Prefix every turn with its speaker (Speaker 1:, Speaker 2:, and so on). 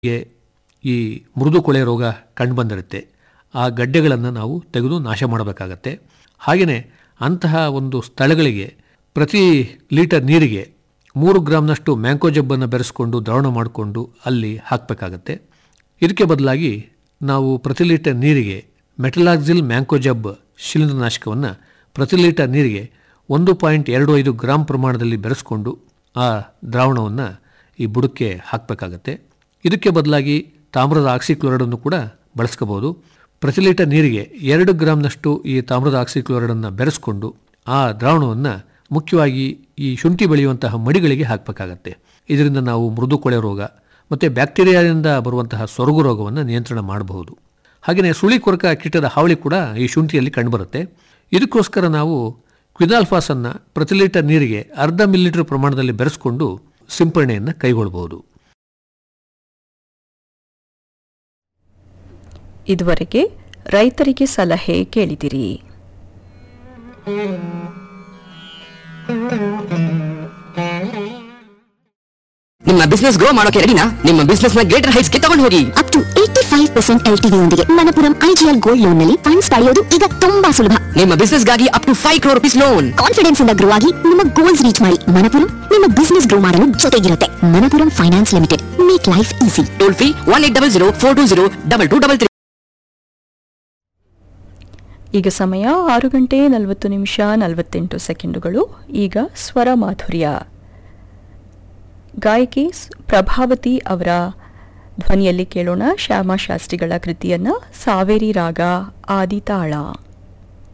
Speaker 1: ಗೆ ಈ ಮೃದು ಕೊಳೆ ರೋಗ ಕಂಡುಬಂದಿರುತ್ತೆ. ಆ ಗಡ್ಡೆಗಳನ್ನು ನಾವು ತೆಗೆದು ನಾಶ ಮಾಡಬೇಕಾಗತ್ತೆ. ಹಾಗೆಯೇ ಅಂತಹ ಒಂದು ಸ್ಥಳಗಳಿಗೆ ಪ್ರತಿ ಲೀಟರ್ ನೀರಿಗೆ 3 ಗ್ರಾಮ್ನಷ್ಟು ಮ್ಯಾಂಕೋಜಬ್ಬನ್ನು ಬೆರೆಸ್ಕೊಂಡು ದ್ರಾವಣ ಮಾಡಿಕೊಂಡು ಅಲ್ಲಿ ಹಾಕಬೇಕಾಗತ್ತೆ. ಇದಕ್ಕೆ ಬದಲಾಗಿ ನಾವು ಪ್ರತಿ ಲೀಟರ್ ನೀರಿಗೆ ಮೆಟಲಾಕ್ಸಿಲ್ ಮ್ಯಾಂಕೋಜಬ್ ಶಿಲೀಂಧ್ರನಾಶಕವನ್ನು ಪ್ರತಿ ಲೀಟರ್ ನೀರಿಗೆ 1.25 ಗ್ರಾಂ ಪ್ರಮಾಣದಲ್ಲಿ ಬೆರೆಸ್ಕೊಂಡು ಆ ದ್ರಾವಣವನ್ನು ಈ ಬುಡಕ್ಕೆ ಹಾಕಬೇಕಾಗತ್ತೆ. ಇದಕ್ಕೆ ಬದಲಾಗಿ ತಾಮ್ರದ ಆಕ್ಸಿಕ್ಲೋರೈಡನ್ನು ಕೂಡ ಬಳಸ್ಕೋಬೋದು. ಪ್ರತಿ ಲೀಟರ್ ನೀರಿಗೆ 2 ಗ್ರಾಮ್ನಷ್ಟು ಈ ತಾಮ್ರದ ಆಕ್ಸಿಕ್ಲೋರೈಡನ್ನು ಬೆರೆಸ್ಕೊಂಡು ಆ ದ್ರಾವಣವನ್ನು ಮುಖ್ಯವಾಗಿ ಈ ಶುಂಠಿ ಬೆಳೆಯುವಂತಹ ಮಡಿಗಳಿಗೆ ಹಾಕಬೇಕಾಗತ್ತೆ. ಇದರಿಂದ ನಾವು ಮೃದು ಕೊಳೆ ರೋಗ ಮತ್ತು ಬ್ಯಾಕ್ಟೀರಿಯಾದಿಂದ ಬರುವಂತಹ ಸೊರಗು ರೋಗವನ್ನು ನಿಯಂತ್ರಣ ಮಾಡಬಹುದು. ಹಾಗೆಯೇ ಸುಳಿ ಕೊರಕ ಕೀಟದ ಹಾವಳಿ ಕೂಡ ಈ ಶುಂಠಿಯಲ್ಲಿ ಕಂಡುಬರುತ್ತೆ. ಇದಕ್ಕೋಸ್ಕರ ನಾವು ಕ್ವಿನಾಲ್ಫಾಸನ್ನು ಪ್ರತಿ ಲೀಟರ್ ನೀರಿಗೆ 0.5 ಮಿಲಿಲೀಟರ್ ಪ್ರಮಾಣದಲ್ಲಿ ಬೆರೆಸ್ಕೊಂಡು ಸಿಂಪರಣೆಯನ್ನು ಕೈಗೊಳ್ಳಬಹುದು.
Speaker 2: ಇದುವರೆಗೆ ರೈತರಿಗೆ ಸಲಹೆ ಕೇಳಿದಿರಿ.
Speaker 3: ನಿಮ್ಮ ಬಿಸ್ನೆಸ್ ಗ್ರೋ ಮಾಡೋಕೆ ರೆಡಿನಾ? ನಿಮ್ಮ ಬಿಸ್ನೆಸ್ ನ ಗ್ರೇಟರ್ ಹೈಟ್ಸ್ ಗೆ ತಗೊಂಡು ಹೋಗಿ.
Speaker 4: ಅಪ್ ಟು 85% LTV ಯೊಂದಿಗೆ ಮಣಪುರಂ IGL ಗೋಲ್ಡ್ ಲೋನ್ ನಲ್ಲಿ ಫಂಡ್ಸ್ ಪಡೆಯೋದು ಈಗ ತುಂಬಾ ಸುಲಭ.
Speaker 3: ನಿಮ್ಮ ಬಿಸ್ನೆಸ್ ಗಾಗಿ up to 5 crore rupees loan.
Speaker 4: Confidence ಇಂದ ಗ್ರೋ ಆಗಿ ನಿಮ್ಮ ಗೋಲ್ಸ್ ರೀಚ್ ಮಾಡಿ. ಮಣಪುರಂ ನಿಮ್ಮ ಬಿಸ್ನೆಸ್ ಗ್ರೋ ಮಾಡಲು ಜೊತೆಗಿರುತ್ತೆ. Manappuram finance limited, make life easy.
Speaker 3: Toll free 1800 420 2223.
Speaker 2: ಈಗ ಸಮಯ 6:40 ಈಗ ಸ್ವರ ಮಾಧುರ್ಯ. ಗಾಯಕಿ ಪ್ರಭಾವತಿ ಅವರ ಧ್ವನಿಯಲ್ಲಿ ಕೇಳೋಣ ಶ್ಯಾಮಾ ಶಾಸ್ತ್ರಿಗಳ ಕೃತಿಯನ್ನ ಸಾವೇರಿ ರಾಗ ಆದಿತಾಳ.